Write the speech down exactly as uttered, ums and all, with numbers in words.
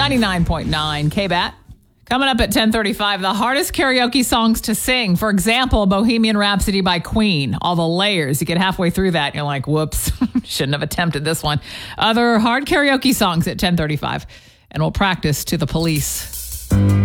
ninety-nine point nine K B A T. Coming up at ten thirty-five, the hardest karaoke songs to sing. For example, Bohemian Rhapsody by Queen. All the layers. You get halfway through that and you're like, whoops, shouldn't have attempted this one. Other hard karaoke songs at ten thirty-five. And we'll practice to the police.